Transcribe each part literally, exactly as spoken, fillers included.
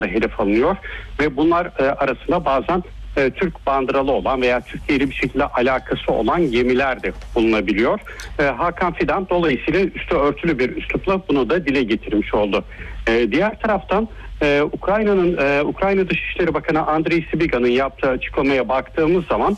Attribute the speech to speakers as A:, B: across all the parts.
A: hedef alınıyor ve bunlar e, arasında bazen e, Türk bandıralı olan veya Türkiye ile bir şekilde alakası olan gemiler de bulunabiliyor. E, Hakan Fidan dolayısıyla üstü örtülü bir üslupla bunu da dile getirmiş oldu. E, diğer taraftan e, Ukrayna'nın e, Ukrayna Dışişleri Bakanı Andrei Sibiga'nın yaptığı açıklamaya baktığımız zaman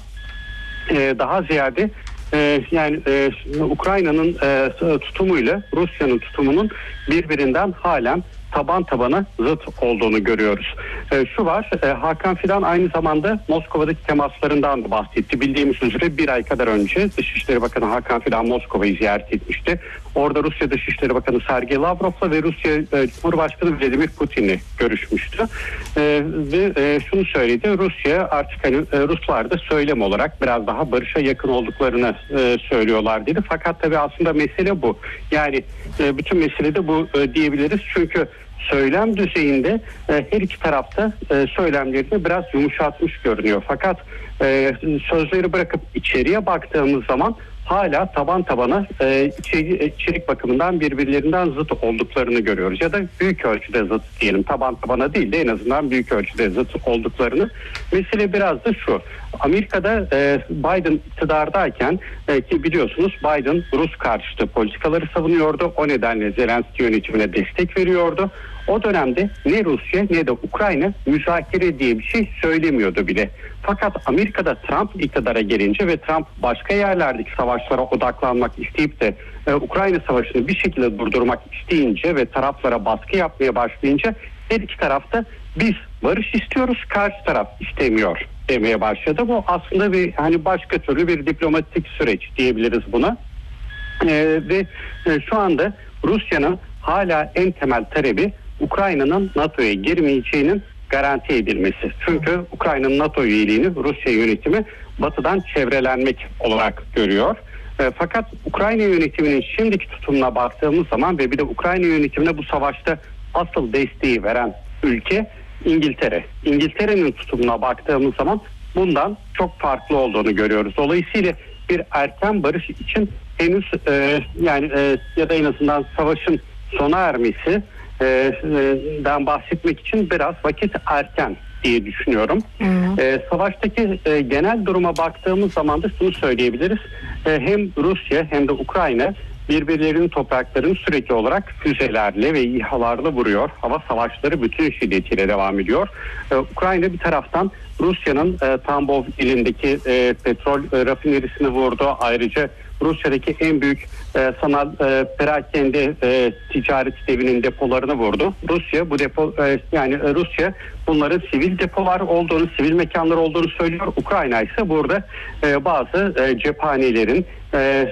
A: e, daha ziyade Ee, yani e, Ukrayna'nın e, tutumuyla Rusya'nın tutumunun birbirinden halen taban tabana zıt olduğunu görüyoruz. E, şu var, e, Hakan Fidan aynı zamanda Moskova'daki temaslarından da bahsetti. Bildiğimiz üzere bir ay kadar önce Dışişleri Bakanı Hakan Fidan Moskova'yı ziyaret etmişti. Orada Rusya Dışişleri Bakanı Sergey Lavrov'la ve Rusya e, Cumhurbaşkanı Vladimir Putin'le görüşmüştü. E, ve e, şunu söyledi, Rusya artık hani e, Ruslar da söylem olarak biraz daha barışa yakın olduklarını e, söylüyorlar dedi. Fakat tabii aslında mesele bu. Yani e, bütün mesele de bu e, diyebiliriz. Çünkü söylem düzeyinde e, her iki tarafta e, söylemlerini biraz yumuşatmış görünüyor. Fakat e, sözleri bırakıp içeriye baktığımız zaman hala taban tabana e, içerik, içerik bakımından birbirlerinden zıt olduklarını görüyoruz. Ya da büyük ölçüde zıt diyelim. Taban tabana değil de en azından büyük ölçüde zıt olduklarını. Mesele biraz da şu. Amerika'da e, Biden iktidardayken e, ki biliyorsunuz Biden Rus karşıtı politikaları savunuyordu. O nedenle Zelenski yönetimine destek veriyordu. O dönemde ne Rusya ne de Ukrayna müzakere diye bir şey söylemiyordu bile. Fakat Amerika'da Trump iktidara gelince ve Trump başka yerlerdeki savaşlara odaklanmak isteyip de e, Ukrayna savaşını bir şekilde durdurmak isteyince ve taraflara baskı yapmaya başlayınca her iki tarafta biz barış istiyoruz, karşı taraf istemiyor demeye başladı. Bu aslında bir hani başka türlü bir diplomatik süreç diyebiliriz buna. E, ve e, şu anda Rusya'nın hala en temel talebi Ukrayna'nın NATO'ya girmeyeceğinin garanti edilmesi. Çünkü Ukrayna'nın NATO üyeliğini Rusya yönetimi batıdan çevrelenmek olarak görüyor. E, fakat Ukrayna yönetiminin şimdiki tutumuna baktığımız zaman ve bir de Ukrayna yönetimine bu savaşta asıl desteği veren ülke İngiltere. İngiltere'nin tutumuna baktığımız zaman bundan çok farklı olduğunu görüyoruz. Dolayısıyla bir erken barış için henüz e, yani e, ya da en azından savaşın sona ermesi den bahsetmek için biraz vakit erken diye düşünüyorum. E, savaştaki e, genel duruma baktığımız zaman da şunu söyleyebiliriz. E, hem Rusya hem de Ukrayna birbirlerinin topraklarını sürekli olarak füzelerle ve İHA'larla vuruyor. Hava savaşları bütün şiddetiyle devam ediyor. E, Ukrayna bir taraftan Rusya'nın e, Tambov ilindeki e, petrol e, rafinerisini vurdu. Ayrıca Rusya'daki en büyük e, sanal e, perakende e, ticaret devinin depolarını vurdu. Rusya bu depo e, yani e, Rusya bunların sivil depolar olduğunu, sivil mekanlar olduğunu söylüyor. Ukrayna ise burada e, bazı e, cephanelerin e,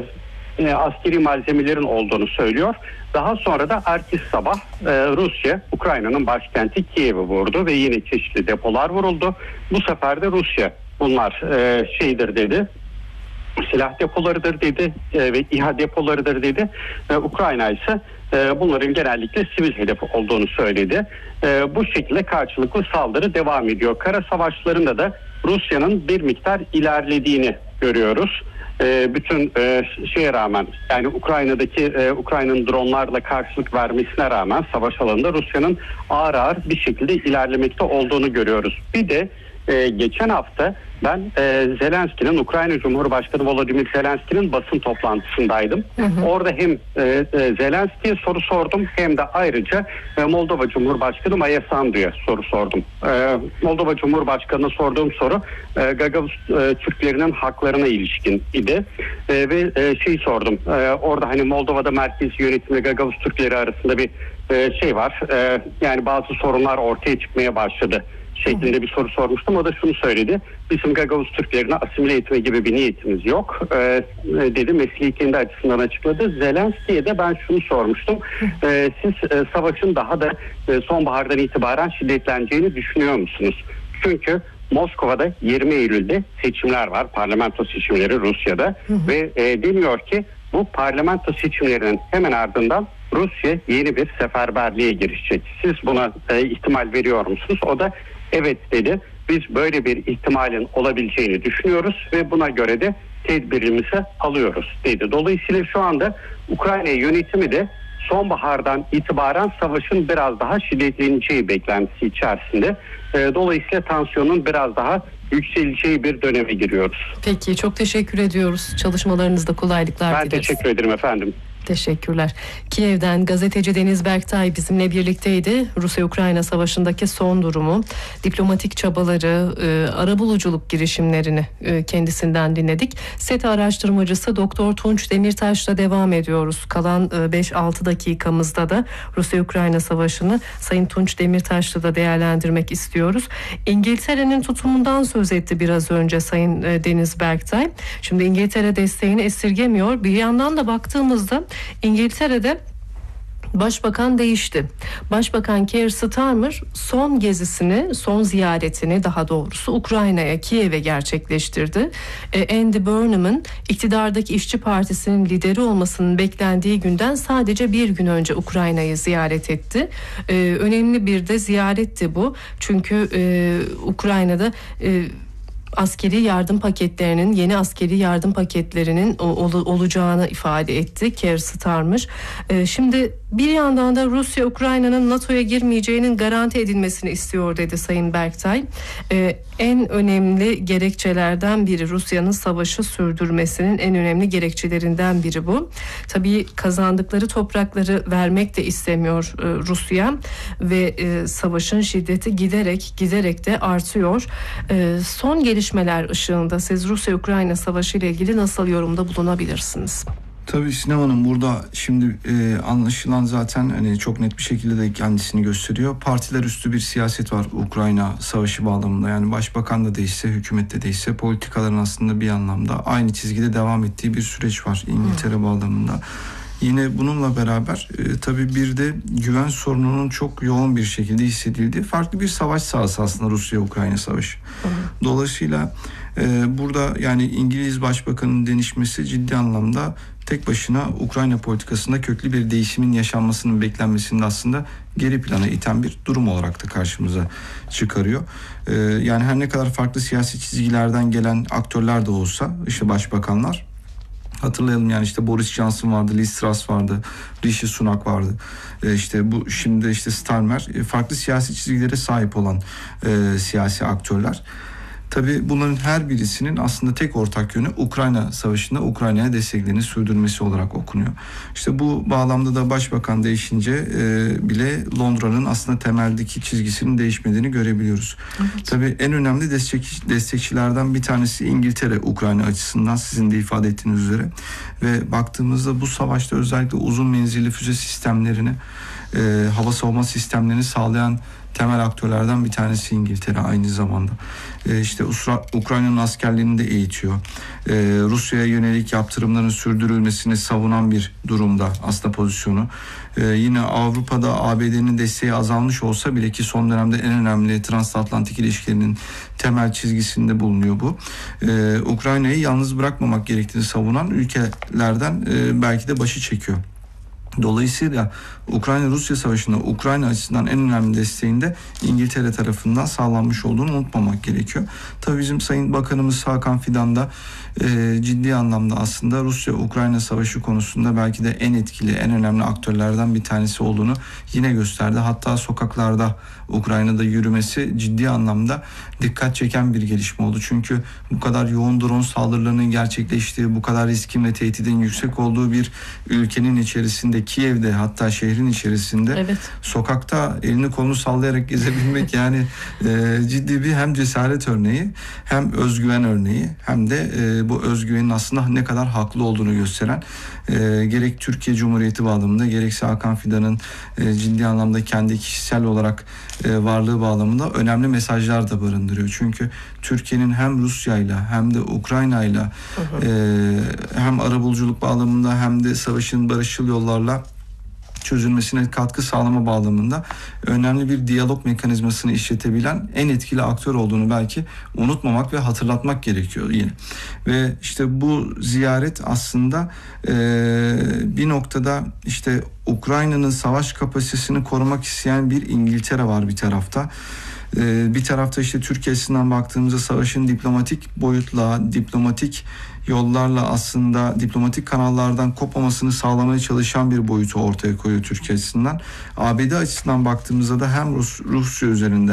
A: e, askeri malzemelerin olduğunu söylüyor. Daha sonra da ertesi sabah e, Rusya Ukrayna'nın başkenti Kiev'i vurdu ve yine çeşitli depolar vuruldu. Bu sefer de Rusya bunlar e, şeydir dedi. Silah depolarıdır dedi e, ve İHA depolarıdır dedi. E, Ukrayna ise e, bunların genellikle sivil hedef olduğunu söyledi. E, bu şekilde karşılıklı saldırı devam ediyor. Kara savaşlarında da Rusya'nın bir miktar ilerlediğini görüyoruz. E, bütün e, şeye rağmen yani Ukrayna'daki e, Ukrayna'nın dronlarla karşılık vermesine rağmen savaş alanında Rusya'nın ağır ağır bir şekilde ilerlemekte olduğunu görüyoruz. Bir de e, geçen hafta ben e, Zelenski'nin, Ukrayna Cumhurbaşkanı Volodymyr Zelenski'nin basın toplantısındaydım. Hı hı. Orada hem e, e, Zelenski'ye soru sordum hem de ayrıca e, Moldova Cumhurbaşkanı Maya Sandu'ya soru sordum. E, Moldova Cumhurbaşkanı'na sorduğum soru e, Gagavuz e, Türklerinin haklarına ilişkin idi. E, ve e, şeyi sordum. E, orada hani Moldova'da merkezi yönetimle Gagavuz Türkleri arasında bir e, şey var. E, yani bazı sorunlar ortaya çıkmaya başladı şeklinde bir soru sormuştum. O da şunu söyledi. Bizim Gagavuz Türklerini asimile etme gibi bir niyetimiz yok ee, dedi. Meseleyi kendi açısından açıkladı. Zelenski'ye de ben şunu sormuştum. Ee, siz e, savaşın daha da e, sonbahardan itibaren şiddetleneceğini düşünüyor musunuz? Çünkü Moskova'da yirmi Eylül'de seçimler var. Parlamento seçimleri Rusya'da. Hı hı. Ve e, deniyor ki bu parlamento seçimlerinin hemen ardından Rusya yeni bir seferberliğe girişecek. Siz buna e, ihtimal veriyor musunuz? O da evet dedi. Biz böyle bir ihtimalin olabileceğini düşünüyoruz ve buna göre de tedbirimizi alıyoruz dedi. Dolayısıyla şu anda Ukrayna yönetimi de sonbahardan itibaren savaşın biraz daha şiddetleneceği beklentisi içerisinde. E, dolayısıyla tansiyonun biraz daha yükseleceği bir döneme giriyoruz.
B: Peki, çok teşekkür ediyoruz. Çalışmalarınızda kolaylıklar
A: dileriz. Ben
B: dileriz.
A: teşekkür ederim efendim.
B: Teşekkürler. Kiev'den gazeteci Deniz Berktay bizimle birlikteydi. Rusya-Ukrayna savaşındaki son durumu, diplomatik çabaları, e, arabuluculuk girişimlerini e, kendisinden dinledik. SETA araştırmacısı Doktor Tunç Demirtaş'la devam ediyoruz. Kalan e, beş altı dakikamızda da Rusya-Ukrayna savaşını Sayın Tunç Demirtaş'la da değerlendirmek istiyoruz. İngiltere'nin tutumundan söz etti biraz önce Sayın e, Deniz Berktay. Şimdi İngiltere desteğini esirgemiyor. Bir yandan da baktığımızda İngiltere'de Başbakan değişti. Başbakan Keir Starmer son gezisini, son ziyaretini daha doğrusu Ukrayna'ya, Kiev'e gerçekleştirdi. E, Andy Burnham'ın iktidardaki İşçi Partisi'nin lideri olmasının beklendiği günden sadece bir gün önce Ukrayna'yı ziyaret etti. E, önemli bir de ziyaretti bu. Çünkü e, Ukrayna'da E, askeri yardım paketlerinin, yeni askeri yardım paketlerinin ol, olacağını ifade etti Keir Starmer. Ee, şimdi bir yandan da Rusya Ukrayna'nın NATO'ya girmeyeceğinin garanti edilmesini istiyor dedi Sayın Berktay. Ee, en önemli gerekçelerden biri, Rusya'nın savaşı sürdürmesinin en önemli gerekçelerinden biri bu. Tabii kazandıkları toprakları vermek de istemiyor e, Rusya ve e, savaşın şiddeti giderek giderek de artıyor. E, son gelişmeler ışığında siz Rusya-Ukrayna savaşı ile ilgili nasıl yorumda bulunabilirsiniz?
C: Tabii Sinem Hanım, burada şimdi e, anlaşılan zaten hani çok net bir şekilde de kendisini gösteriyor. Partiler üstü bir siyaset var Ukrayna savaşı bağlamında. Yani başbakan da değişse, hükümet de değişse politikaların aslında bir anlamda aynı çizgide devam ettiği bir süreç var İngiltere hmm. bağlamında. Yine bununla beraber e, tabii bir de güven sorununun çok yoğun bir şekilde hissedildiği farklı bir savaş sahası aslında Rusya-Ukrayna savaşı. Hı. Dolayısıyla e, burada yani İngiliz Başbakanı'nın değişmesi ciddi anlamda tek başına Ukrayna politikasında köklü bir değişimin yaşanmasının beklenmesinin aslında geri plana iten bir durum olarak da karşımıza çıkarıyor. E, yani her ne kadar farklı siyasi çizgilerden gelen aktörler de olsa, işte başbakanlar, hatırlayalım yani işte Boris Johnson vardı, Liz Truss vardı, Rishi Sunak vardı. Ee, işte bu şimdi işte Starmer, farklı siyasi çizgilere sahip olan e, siyasi aktörler. Tabii bunların her birisinin aslında tek ortak yönü Ukrayna Savaşı'nda Ukrayna'ya desteklerini sürdürmesi olarak okunuyor. İşte bu bağlamda da başbakan değişince e, bile Londra'nın aslında temeldeki çizgisinin değişmediğini görebiliyoruz. Evet. Tabii en önemli destek, destekçilerden bir tanesi İngiltere Ukrayna açısından, sizin de ifade ettiğiniz üzere. Ve baktığımızda bu savaşta özellikle uzun menzilli füze sistemlerini, e, hava savunma sistemlerini sağlayan temel aktörlerden bir tanesi İngiltere aynı zamanda. Ee, işte Ukrayna'nın askerlerini de eğitiyor. Ee, Rusya'ya yönelik yaptırımların sürdürülmesini savunan bir durumda aslında pozisyonu. Ee, yine Avrupa'da A B D'nin desteği azalmış olsa bile, ki son dönemde en önemli transatlantik ilişkilerinin temel çizgisinde bulunuyor bu. Ee, Ukrayna'yı yalnız bırakmamak gerektiğini savunan ülkelerden e, belki de başı çekiyor. Dolayısıyla Ukrayna-Rusya savaşında Ukrayna açısından en önemli desteğinde İngiltere tarafından sağlanmış olduğunu unutmamak gerekiyor. Tabii bizim Sayın Bakanımız Hakan Fidan da e, ciddi anlamda aslında Rusya-Ukrayna savaşı konusunda belki de en etkili, en önemli aktörlerden bir tanesi olduğunu yine gösterdi. Hatta sokaklarda Ukrayna'da yürümesi ciddi anlamda dikkat çeken bir gelişme oldu. Çünkü bu kadar yoğun drone saldırılarının gerçekleştiği, bu kadar riskin ve tehdidin yüksek olduğu bir ülkenin içerisinde, Kiev'de, hatta şehrin içerisinde evet. sokakta elini kolunu sallayarak gezebilmek yani e, ciddi bir hem cesaret örneği, hem özgüven örneği, hem de e, bu özgüvenin aslında ne kadar haklı olduğunu gösteren, e, gerek Türkiye Cumhuriyeti bağlamında, gerekse Hakan Fidan'ın e, ciddi anlamda kendi kişisel olarak e, varlığı bağlamında önemli mesajlar da barındırıyor. Çünkü Türkiye'nin hem Rusya'yla hem de Ukrayna'yla e, hem arabuluculuk bağlamında hem de savaşın barışçıl yollarla çözülmesine katkı sağlama bağlamında önemli bir diyalog mekanizmasını işletebilen en etkili aktör olduğunu belki unutmamak ve hatırlatmak gerekiyor yine. Ve işte bu ziyaret aslında e, bir noktada işte Ukrayna'nın savaş kapasitesini korumak isteyen bir İngiltere var bir tarafta. Ee, bir tarafta işte Türkiye açısından baktığımızda savaşın diplomatik boyutla, diplomatik yollarla aslında diplomatik kanallardan kopmamasını sağlamaya çalışan bir boyutu ortaya koyuyor Türkiye açısından. A B D açısından baktığımızda da hem Rus, Rusya üzerinden